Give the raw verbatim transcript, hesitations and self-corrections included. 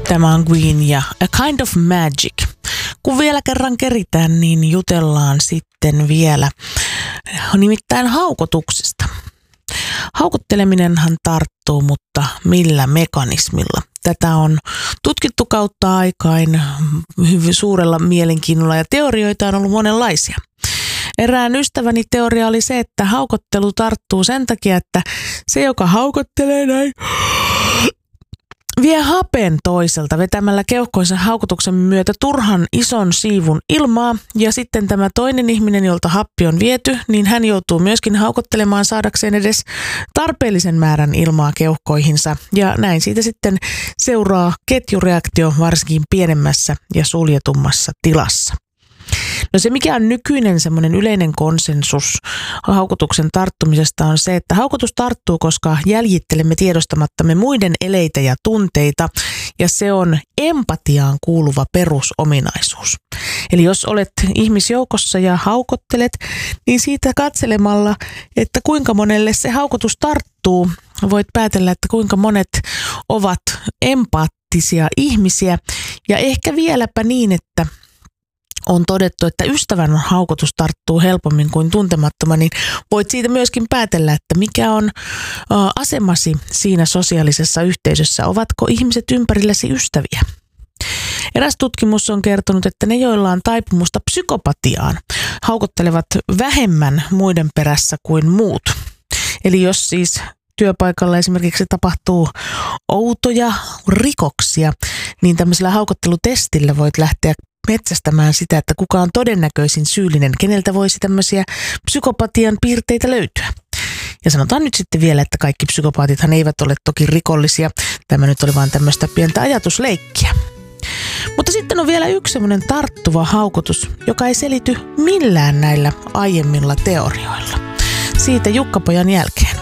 Tämä on Queen ja A Kind of Magic. Kun vielä kerran keritään, niin jutellaan sitten vielä nimittäin haukotuksesta. Haukoteleminenhan tarttuu, mutta millä mekanismilla? Tätä on tutkittu kautta aikain hyvin suurella mielenkiinnolla ja teorioita on ollut monenlaisia. Erään ystäväni teoria oli se, että haukottelu tarttuu sen takia, että se, joka haukottelee näin, vie hapen toiselta vetämällä keuhkoisen haukotuksen myötä turhan ison siivun ilmaa ja sitten tämä toinen ihminen, jolta happi on viety, niin hän joutuu myöskin haukottelemaan saadakseen edes tarpeellisen määrän ilmaa keuhkoihinsa ja näin siitä sitten seuraa ketjureaktio varsinkin pienemmässä ja suljetummassa tilassa. No se, mikä on nykyinen semmoinen yleinen konsensus haukotuksen tarttumisesta on se, että haukotus tarttuu, koska jäljittelemme tiedostamattamme muiden eleitä ja tunteita ja se on empatiaan kuuluva perusominaisuus. Eli jos olet ihmisjoukossa ja haukottelet, niin siitä katselemalla, että kuinka monelle se haukotus tarttuu, voit päätellä, että kuinka monet ovat empaattisia ihmisiä ja ehkä vieläpä niin, että on todettu, että ystävän haukotus tarttuu helpommin kuin tuntemattoman, niin voit siitä myöskin päätellä, että mikä on asemasi siinä sosiaalisessa yhteisössä. Ovatko ihmiset ympärilläsi ystäviä? Eräs tutkimus on kertonut, että ne, joilla on taipumusta psykopatiaan, haukottelevat vähemmän muiden perässä kuin muut. Eli jos siis työpaikalla esimerkiksi tapahtuu outoja rikoksia, niin tämmöisellä haukottelutestillä voit lähteä metsästämään sitä, että kuka on todennäköisin syyllinen, keneltä voisi tämmöisiä psykopatian piirteitä löytyä. Ja sanotaan nyt sitten vielä, että kaikki psykopaatithan eivät ole toki rikollisia. Tämä nyt oli vain tämmöistä pientä ajatusleikkiä. Mutta sitten on vielä yksi semmoinen tarttuva haukotus, joka ei selity millään näillä aiemmilla teorioilla. Siitä Jukka-pojan jälkeen.